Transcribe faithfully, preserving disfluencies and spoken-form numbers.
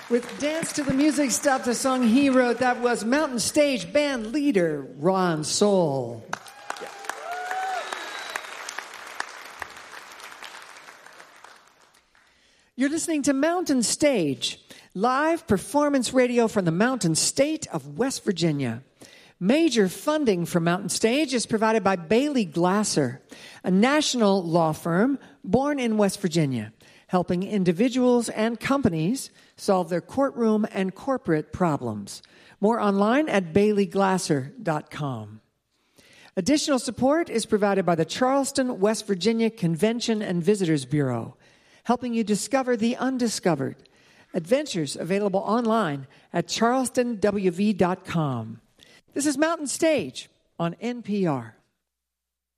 With Dance to the Music, Stop the Song he wrote, that was Mountain Stage band leader Ron Soul. You're listening to Mountain Stage, live performance radio from the Mountain State of West Virginia. Major funding for Mountain Stage is provided by Bailey Glasser, a national law firm born in West Virginia, helping individuals and companies solve their courtroom and corporate problems. More online at bailey glasser dot com. Additional support is provided by the Charleston, West Virginia Convention and Visitors Bureau, helping you discover the undiscovered. Adventures available online at charleston w v dot com. This is Mountain Stage on N P R.